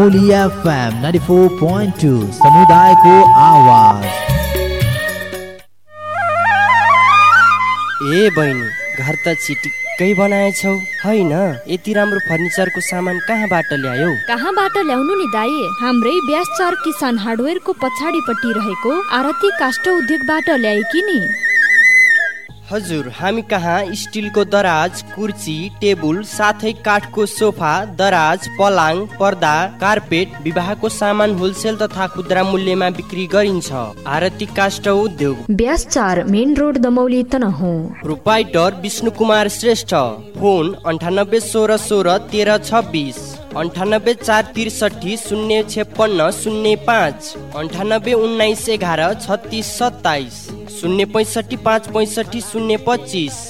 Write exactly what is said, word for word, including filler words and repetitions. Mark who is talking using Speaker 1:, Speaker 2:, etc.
Speaker 1: FM ninety four point two समुदायको आवाज।
Speaker 2: ए बहिनी, घर त चिटिक्कै बनाएछौ हैन? यति राम्रो फर्निचरको सामान कहाँबाट ल्यायौ?
Speaker 3: कहाँबाट ल्याउनु नि दाइ? हाम्रै ब्यास चार किसान हार्डवेयरको पछाडिपट्टि रहेको आरती काष्ठ उद्योगबाट ल्याएकी नि।
Speaker 2: हजुर, हामी कहाँ स्टिलको दराज, कुर्सी, टेबुल साथै काठको सोफा, दराज, पलाङ, पर्दा, कार्पेट, विवाहको सामान होलसेल तथा खुद्रा मूल्यमा बिक्री गरिन्छ। आरती काष्ठ उद्योग,
Speaker 3: ब्यास चार, main road, Damauli, Tanahun.
Speaker 2: Proprietor Vishnu Kumar Shrestha. Phone अन्ठानब्बे सोह्र सोह्र तेह्र छब्बिस, अन्ठानब्बे चार त्रिसठी शून्य छप्पन्न शून्य पाँच, अन्ठानब्बे उन्नाइस एघार छत्तिस सत्ताइस, शून्य पैँसठी पाँच पैँसठी शून्य पच्चिस।